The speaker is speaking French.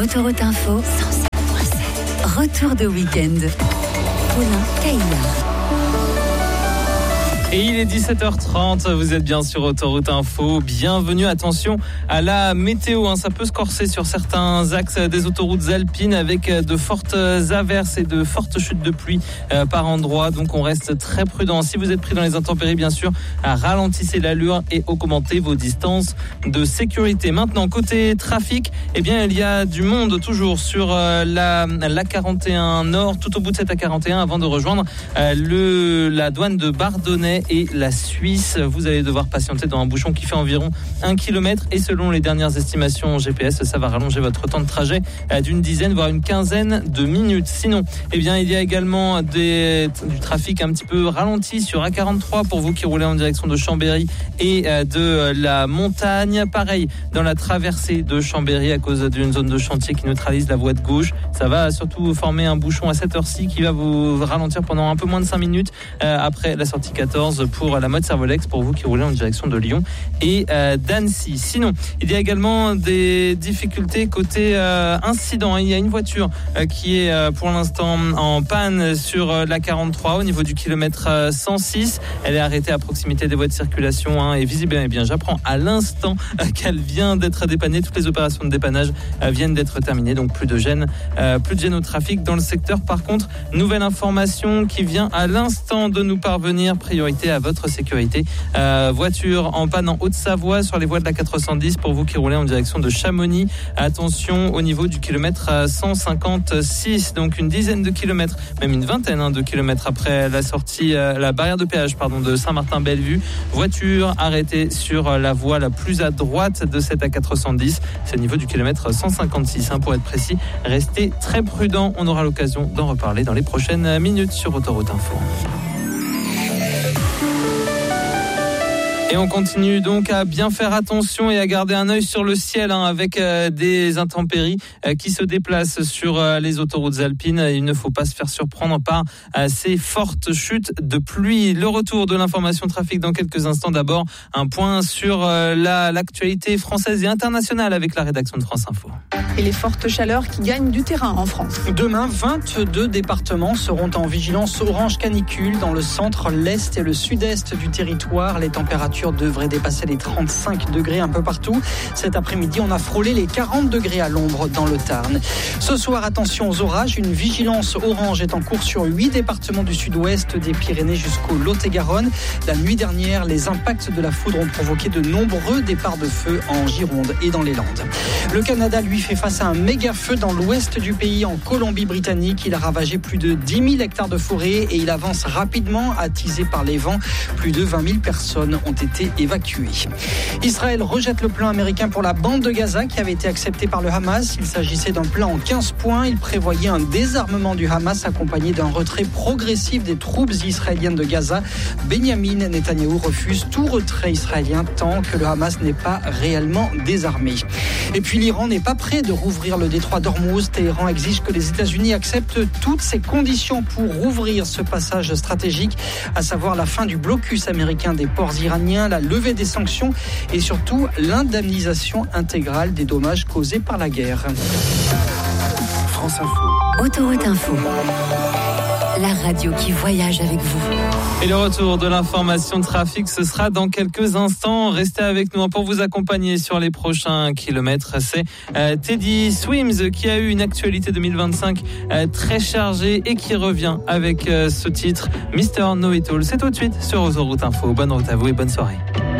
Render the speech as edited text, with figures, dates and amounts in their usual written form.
Autoroute Info 107.7. Retour de week-end. Paulin Caillard. Et il est 17h30, vous êtes bien sur Autoroute Info. Bienvenue, attention à la météo. Ça peut se corser sur certains axes des autoroutes alpines avec de fortes averses et de fortes chutes de pluie par endroits. Donc on reste très prudent. Si vous êtes pris dans les intempéries, bien sûr, ralentissez l'allure et augmentez vos distances de sécurité. Maintenant, côté trafic, il y a du monde toujours sur la 41 Nord, tout au bout de cette A41 avant de rejoindre la douane de Bardonnay et la Suisse. Vous allez devoir patienter dans un bouchon qui fait environ 1 km et selon les dernières estimations GPS, ça va rallonger votre temps de trajet d'une dizaine voire une quinzaine de minutes. Sinon, il y a également du trafic un petit peu ralenti sur A43 pour vous qui roulez en direction de Chambéry et de la montagne. Pareil dans la traversée de Chambéry à cause d'une zone de chantier qui neutralise la voie de gauche. Ça va surtout former un bouchon à cette heure-ci qui va vous ralentir pendant un peu moins de 5 minutes après la sortie 14 pour la mode Servolex pour vous qui roulez en direction de Lyon et d'Annecy. Sinon, il y a également des difficultés côté incident. Il y a une voiture qui est pour l'instant en panne sur la 43 au niveau du kilomètre 106. Elle est arrêtée à proximité des voies de circulation et visible. J'apprends à l'instant qu'elle vient d'être dépannée. Toutes les opérations de dépannage viennent d'être terminées. Donc plus de gêne au trafic dans le secteur. Par contre, nouvelle information qui vient à l'instant de nous parvenir. Priorité à votre sécurité. Voiture en panne en Haute-Savoie sur les voies de la 410 pour vous qui roulez en direction de Chamonix. Attention au niveau du kilomètre 156, donc une dizaine de kilomètres, même une vingtaine de kilomètres après la sortie, la barrière de péage de Saint-Martin-Bellevue. Voiture arrêtée sur la voie la plus à droite de cette A410. C'est au niveau du kilomètre 156 pour être précis. Restez très prudents. On aura l'occasion d'en reparler dans les prochaines minutes sur Autoroute Info. Et on continue donc à bien faire attention et à garder un œil sur le ciel avec des intempéries qui se déplacent sur les autoroutes alpines. Il ne faut pas se faire surprendre par ces fortes chutes de pluie. Le retour de l'information trafic dans quelques instants. D'abord, un point sur l'actualité française et internationale avec la rédaction de France Info. Et les fortes chaleurs qui gagnent du terrain en France. Demain, 22 départements seront en vigilance orange canicule dans le centre, l'est et le sud-est du territoire. Les températures devraient dépasser les 35 degrés un peu partout. Cet après-midi, on a frôlé les 40 degrés à l'ombre dans le Tarn. Ce soir, attention aux orages. Une vigilance orange est en cours sur 8 départements du sud-ouest des Pyrénées jusqu'au Lot-et-Garonne. La nuit dernière, les impacts de la foudre ont provoqué de nombreux départs de feu en Gironde et dans les Landes. Le Canada, lui, fait face à un méga feu dans l'ouest du pays, en Colombie-Britannique. Il a ravagé plus de 10 000 hectares de forêt et il avance rapidement, attisé par les vents. Plus de 20 000 personnes ont été évacuées. Israël rejette le plan américain pour la bande de Gaza qui avait été accepté par le Hamas. Il s'agissait d'un plan en 15 points. Il prévoyait un désarmement du Hamas accompagné d'un retrait progressif des troupes israéliennes de Gaza. Benyamin Netanyahou refuse tout retrait israélien tant que le Hamas n'est pas réellement désarmé. Et puis l'Iran n'est pas prêt de rouvrir le détroit d'Ormuz. Téhéran exige que les États-Unis acceptent toutes ces conditions pour rouvrir ce passage stratégique, à savoir la fin du blocus américain des ports iraniens, la levée des sanctions et surtout l'indemnisation intégrale des dommages causés par la guerre. France Info. Autoroute Info. La radio qui voyage avec vous. Et le retour de l'information trafic, ce sera dans quelques instants. Restez avec nous pour vous accompagner sur les prochains kilomètres. C'est Teddy Swims qui a eu une actualité 2025 très chargée et qui revient avec ce titre Mr. Know It All. C'est tout de suite sur Autoroute Info. Bonne route à vous et bonne soirée.